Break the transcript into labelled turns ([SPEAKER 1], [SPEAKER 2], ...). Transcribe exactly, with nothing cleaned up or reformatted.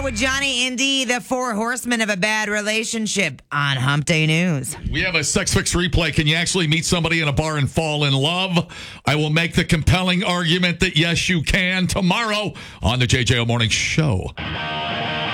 [SPEAKER 1] with Johnny Indy, the four horsemen of a bad relationship on Hump Day News.
[SPEAKER 2] We have a Sex Fix replay. Can you actually meet somebody in a bar and fall in love? I will make the compelling argument that yes, you can tomorrow on the J J O Morning Show.